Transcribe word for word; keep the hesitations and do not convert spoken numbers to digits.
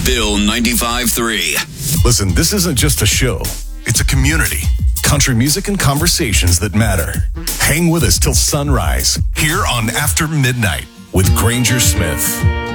Bill ninety-five three. Listen, this isn't just a show. It's a community. Country music and conversations that matter. Hang with us till sunrise here on After Midnight with Granger Smith.